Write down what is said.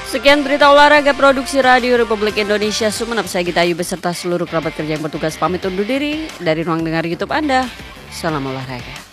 Sekian berita olahraga produksi Radio Republik Indonesia Sumeneb. Saya Gita Ayu beserta seluruh kerabat kerja yang bertugas pamit undur diri dari ruang dengar YouTube Anda. Salam olahraga.